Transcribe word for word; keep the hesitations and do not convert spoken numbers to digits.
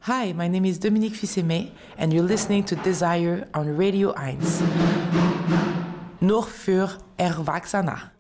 Hi, my name is Dominique Fils-Aimé, and you're listening to Desire on Radio eins. Nur für Erwachsene.